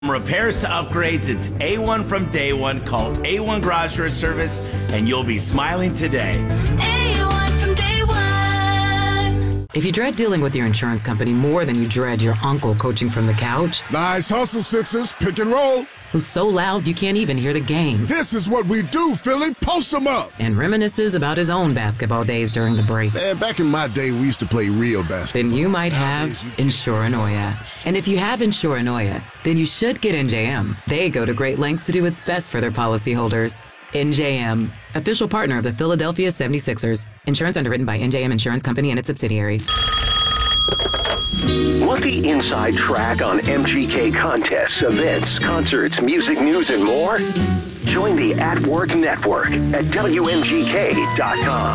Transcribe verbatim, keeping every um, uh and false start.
From repairs to upgrades, it's A one from day one. Call A one Garage Door Service and you'll be smiling today. A one from day one. If you dread dealing with your insurance company more than you dread your uncle coaching from the couch, Nice hustle, Sixers. Pick and roll. who's so loud you can't even hear the game, This is what we do, Philly. Post them up. and reminisces about his own basketball days during the break, Man, back in my day, we used to play real basketball. then you might have Insuranoia. And if you have Insuranoia, then you should get N J M. They go to great lengths to do its best for their policyholders. N J M, official partner of the Philadelphia seventy-sixers. Insurance underwritten by N J M Insurance Company and its subsidiaries. Want the inside track on M G K contests, events, concerts, music news, and more? Join the At Work Network at W M G K dot com.